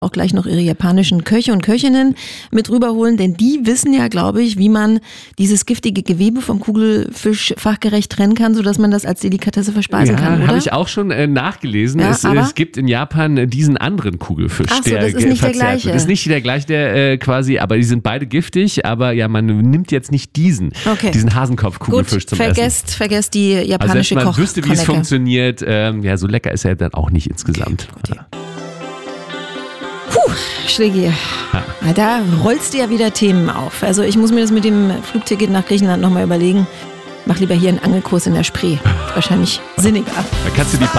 auch gleich noch ihre japanischen Köche und Köchinnen mit rüberholen, denn die wissen ja, glaube ich, wie man dieses giftige Gewebe vom Kugelfisch fachgerecht trennen kann, sodass man das als Delikatesse verspeisen kann, oder? Habe ich auch schon nachgelesen. Ja, es gibt in Japan diesen anderen Kugelfisch. Ach so, das ist nicht der gleiche. Das ist nicht der gleiche, der quasi, aber die sind beide giftig, aber ja, man nimmt jetzt nicht diesen Hasenkopf-Kugelfisch zum Essen. Vergesst die japanische Koch. Also man wüsste, wie es funktioniert. So lecker ist er dann auch nicht insgesamt. Okay, Schlägi, da rollst du ja wieder Themen auf. Also ich muss mir das mit dem Flugticket nach Griechenland nochmal überlegen. Mach lieber hier einen Angelkurs in der Spree. Wahrscheinlich sinniger. Da kannst du die